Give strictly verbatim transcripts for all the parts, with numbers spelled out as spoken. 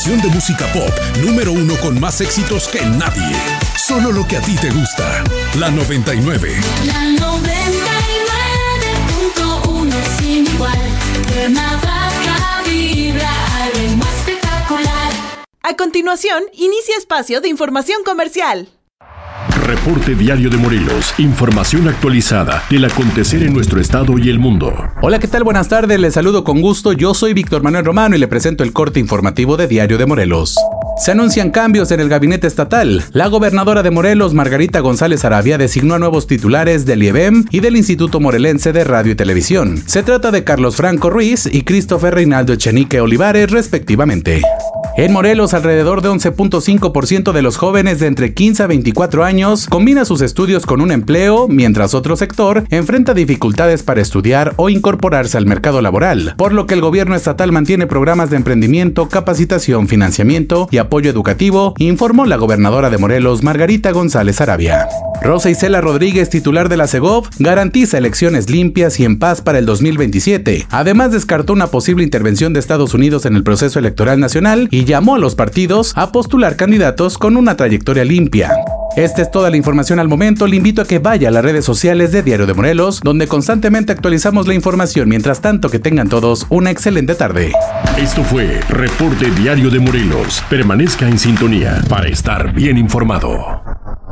De música pop, número uno con más éxitos que nadie. Solo lo que a ti te gusta. La noventa y nueve. La noventa y nueve punto uno sin igual. Cuernavaca vibra al ritmo espectacular. A continuación, inicia espacio de información comercial. Reporte Diario de Morelos. Información actualizada del acontecer en nuestro estado y el mundo. Hola, ¿qué tal? Buenas tardes. Les saludo con gusto. Yo soy Víctor Manuel Romano y le presento el corte informativo de Diario de Morelos. Se anuncian cambios en el gabinete estatal. La gobernadora de Morelos, Margarita González Arabia, designó a nuevos titulares del I E B E M y del Instituto Morelense de Radio y Televisión. Se trata de Carlos Franco Ruiz y Christopher Reinaldo Echenique Olivares, respectivamente. En Morelos, alrededor de once punto cinco por ciento de los jóvenes de entre quince a veinticuatro años combina sus estudios con un empleo, mientras otro sector enfrenta dificultades para estudiar o incorporarse al mercado laboral, por lo que el gobierno estatal mantiene programas de emprendimiento, capacitación, financiamiento y apoyo educativo, informó la gobernadora de Morelos, Margarita González Arabia. Rosa Isela Rodríguez, titular de la Segov, garantiza elecciones limpias y en paz para el dos mil veintisiete. Además, descartó una posible intervención de Estados Unidos en el proceso electoral nacional y llamó a los partidos a postular candidatos con una trayectoria limpia. Esta es toda la información al momento. Le invito a que vaya a las redes sociales de Diario de Morelos, donde constantemente actualizamos la información. Mientras tanto, que tengan todos una excelente tarde. Esto fue Reporte Diario de Morelos. Permanezca en sintonía para estar bien informado.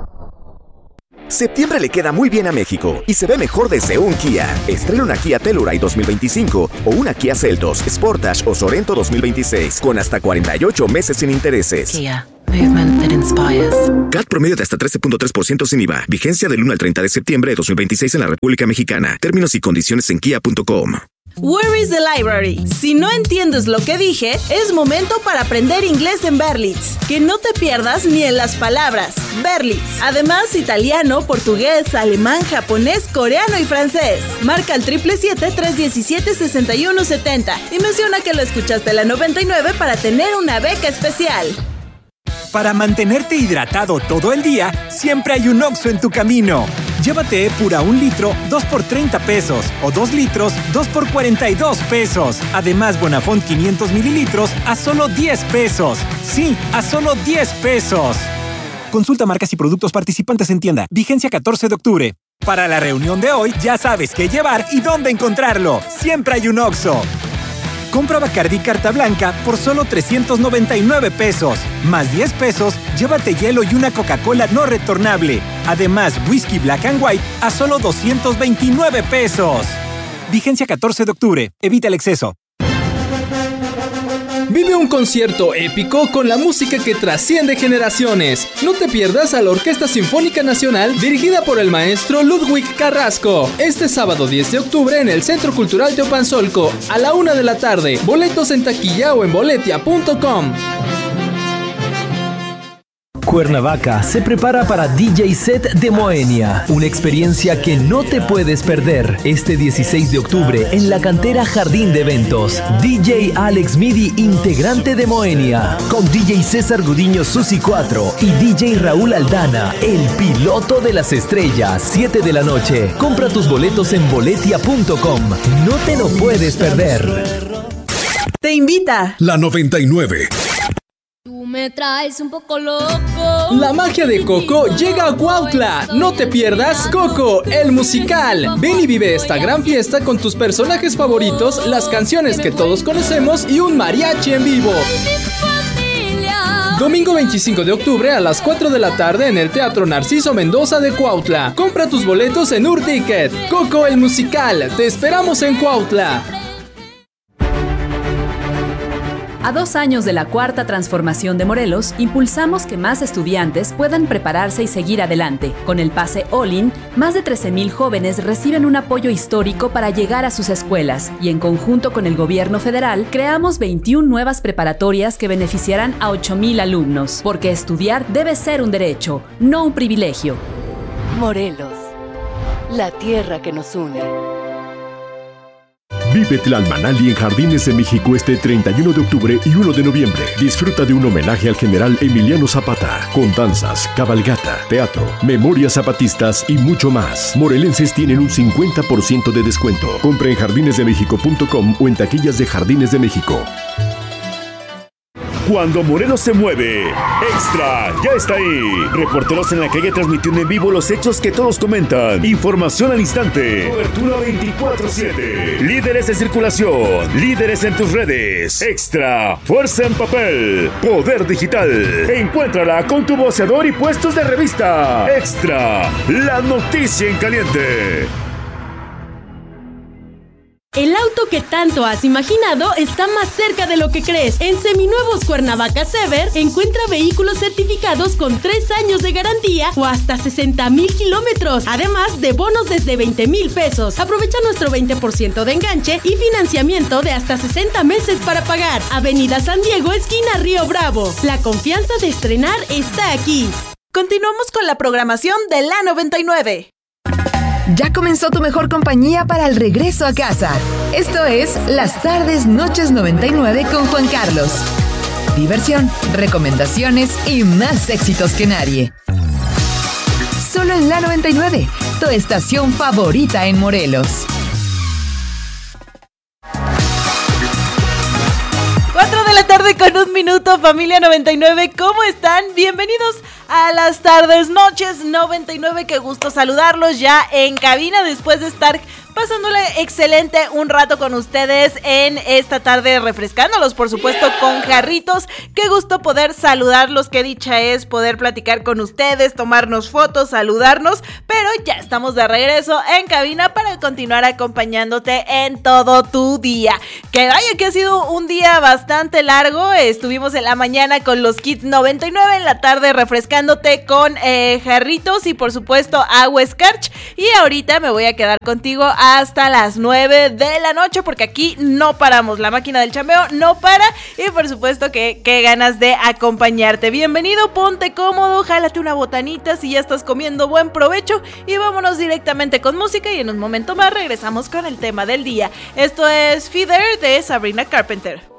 Septiembre le queda muy bien a México y se ve mejor desde un Kia. Estrena una Kia Telluride dos mil veinticinco o una Kia Seltos, Sportage o Sorento dos mil veintiséis con hasta cuarenta y ocho meses sin intereses. Kia. Movement that inspires. C A T promedio de hasta trece punto tres por ciento sin I V A. Vigencia del uno al treinta de septiembre de dos mil veintiséis en la República Mexicana. Términos y condiciones en kia punto com. Where is the library? Si no entiendes lo que dije, es momento para aprender inglés en Berlitz. Que no te pierdas ni en las palabras. Berlitz. Además, italiano, portugués, alemán, japonés, coreano y francés. Marca al siete siete siete, tres uno siete, seis uno siete cero y menciona que lo escuchaste en la noventa y nueve para tener una beca especial. Para mantenerte hidratado todo el día, siempre hay un Oxxo en tu camino. Llévate Epura un litro, dos por treinta pesos. O dos litros, dos por cuarenta y dos pesos. Además, Bonafont quinientos mililitros a solo diez pesos. Sí, a solo diez pesos. Consulta marcas y productos participantes en tienda. Vigencia catorce de octubre. Para la reunión de hoy, ya sabes qué llevar y dónde encontrarlo. Siempre hay un Oxxo. Compra Bacardí Carta Blanca por solo trescientos noventa y nueve pesos. Más diez pesos, llévate hielo y una Coca-Cola no retornable. Además, Whisky Black and White a solo doscientos veintinueve pesos. Vigencia catorce de octubre. Evita el exceso. Vive un concierto épico con la música que trasciende generaciones. No te pierdas a la Orquesta Sinfónica Nacional dirigida por el maestro Ludwig Carrasco. Este sábado diez de octubre en el Centro Cultural Teopanzolco a la una de la tarde. Boletos en taquilla o en boletia punto com. Cuernavaca se prepara para D J Set de Moenia, una experiencia que no te puedes perder. Este dieciséis de octubre en la cantera Jardín de Eventos, D J Alex Midi, integrante de Moenia, con D J César Gudiño Susi cuatro y D J Raúl Aldana, el piloto de las estrellas, siete de la noche. Compra tus boletos en boletia punto com. No te lo puedes perder. Te invita La noventa y nueve. Tú me traes un poco loco. La magia de Coco llega a Cuautla. No te pierdas Coco, el musical. Ven y vive esta gran fiesta con tus personajes favoritos, las canciones que todos conocemos y un mariachi en vivo. Domingo veinticinco de octubre a las cuatro de la tarde en el Teatro Narciso Mendoza de Cuautla. Compra tus boletos en Urticket. Coco, el musical. Te esperamos en Cuautla. A dos años de la cuarta transformación de Morelos, impulsamos que más estudiantes puedan prepararse y seguir adelante. Con el pase All-In, más de trece mil jóvenes reciben un apoyo histórico para llegar a sus escuelas y en conjunto con el gobierno federal, creamos veintiuna nuevas preparatorias que beneficiarán a ocho mil alumnos. Porque estudiar debe ser un derecho, no un privilegio. Morelos, la tierra que nos une. Vive Tlalmanali en Jardines de México este treinta y uno de octubre y uno de noviembre. Disfruta de un homenaje al general Emiliano Zapata, con danzas, cabalgata, teatro, memorias zapatistas y mucho más. Morelenses tienen un cincuenta por ciento de descuento. Compra en jardines de méxico punto com o en taquillas de Jardines de México. Cuando Morelos se mueve, Extra ya está ahí. Reporteros en la calle transmitiendo en vivo los hechos que todos comentan. Información al instante. Cobertura veinticuatro siete. Líderes de circulación. Líderes en tus redes. Extra. Fuerza en papel. Poder digital. Encuéntrala con tu voceador y puestos de revista. Extra. La noticia en caliente. El auto que tanto has imaginado está más cerca de lo que crees. En Seminuevos Cuernavaca Sever encuentra vehículos certificados con tres años de garantía o hasta sesenta mil kilómetros, además de bonos desde veinte mil pesos. Aprovecha nuestro veinte por ciento de enganche y financiamiento de hasta sesenta meses para pagar. Avenida San Diego, esquina Río Bravo. La confianza de estrenar está aquí. Continuamos con la programación de la noventa y nueve. Ya comenzó tu mejor compañía para el regreso a casa. Esto es Las Tardes Noches noventa y nueve con Juan Carlos. Diversión, recomendaciones y más éxitos que nadie. Solo en la noventa y nueve, tu estación favorita en Morelos. cuatro de la tarde con un minuto, familia noventa y nueve, ¿cómo están? Bienvenidos a Las Tardes Noches noventa y nueve, qué gusto saludarlos ya en cabina después de estar pasándole excelente un rato con ustedes en esta tarde, refrescándolos por supuesto con jarritos. Qué gusto poder saludarlos, qué dicha es poder platicar con ustedes, tomarnos fotos, saludarnos, pero ya estamos de regreso en cabina para continuar acompañándote en todo tu día. Que vaya que ha sido un día bastante largo, estuvimos en la mañana con los Kids noventa y nueve, en la tarde refrescándote con eh, jarritos y por supuesto agua Skarch, y ahorita me voy a quedar contigo hasta las nueve de la noche porque aquí no paramos, la máquina del chambeo no para y por supuesto que qué ganas de acompañarte. Bienvenido, ponte cómodo, jálate una botanita si ya estás comiendo, buen provecho y vámonos directamente con música y en un momento más regresamos con el tema del día. Esto es Feeder de Sabrina Carpenter.